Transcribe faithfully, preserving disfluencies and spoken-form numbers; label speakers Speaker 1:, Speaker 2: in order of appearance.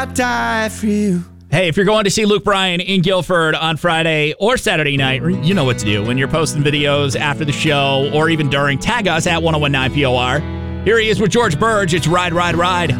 Speaker 1: I'd die for you.
Speaker 2: Hey, if you're going to see Luke Bryan in Guilford on Friday or Saturday night, you know what to do. When you're posting videos after the show or even during, tag us at ten nineteen P O R. Here he is with George Burge. It's Ride, Ride, Ride.